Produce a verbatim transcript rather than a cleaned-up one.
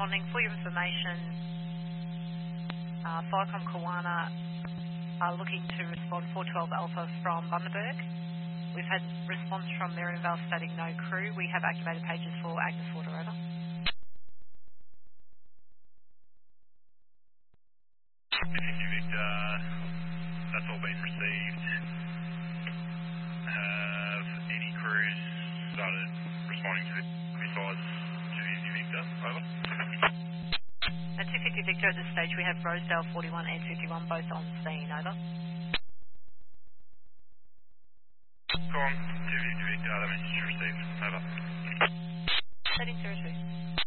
responding. For your information, uh, Flycom Kawana are looking to respond four twelve Alpha from Bundaberg. We've had response from Merionvale stating no crew. We have activated pages for Agnes Water, over. Victor, that's all been received. Have any crews started responding to this besides two fifty Victor, over? At two fifty Victor at this stage we have Rosedale forty-one and fifty-one both on scene, over. Go on, two fifty Victor, that message received, over. Setting zero two.